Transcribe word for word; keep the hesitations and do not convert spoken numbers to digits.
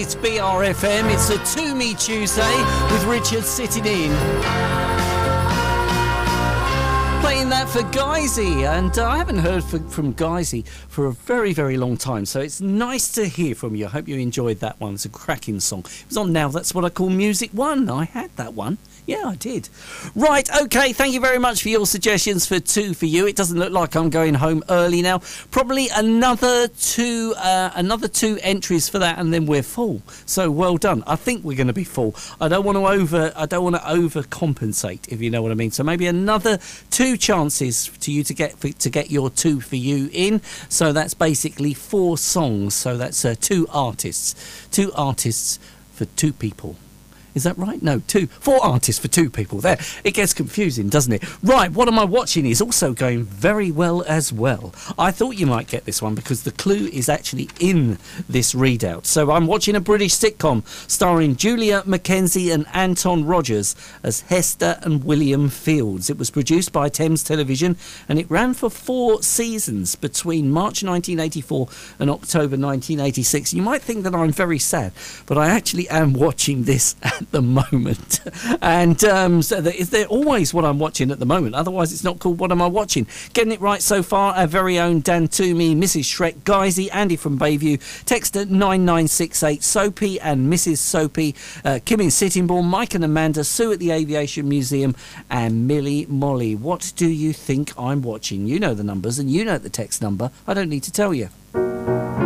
It's B R F M, it's a To Me Tuesday with Richard sitting in. Playing that for Geisy, and uh, I haven't heard for, from Geisy for a very, very long time, so it's nice to hear from you. I hope you enjoyed that one. It's a cracking song. It was on Now That's What I Call Music One. I had that one. Yeah, I did. Right, okay, thank you very much for your suggestions for Two For You. It doesn't look like I'm going home early now. Probably another two uh, another two entries for that, and then we're full. So well done. I think we're going to be full. I don't want to over I don't want to overcompensate, if you know what I mean. So maybe another two chances to you to get to get your Two For You in. So that's basically four songs. So that's uh, two artists. Two artists for two people. Is that right? No, two. Four artists for two people. There. It gets confusing, doesn't it? Right, What Am I Watching is also going very well as well. I thought you might get this one because the clue is actually in this readout. So I'm watching a British sitcom starring Julia Mackenzie and Anton Rogers as Hester and William Fields. It was produced by Thames Television and it ran for four seasons between March nineteen eighty-four and October nineteen eighty-six. You might think that I'm very sad, but I actually am watching this at the moment. And um, so they're always what I'm watching at the moment. Otherwise, it's not called What Am I Watching? Getting it right so far, our very own Dan Toomey, Missus Shrek, Geisy, Andy from Bayview, text at nine nine six eight, Soapy and Missus Soapy, uh, Kim in Sittingbourne, Mike and Amanda, Sue at the Aviation Museum, and Millie Molly. What do you think I'm watching? You know the numbers and you know the text number. I don't need to tell you.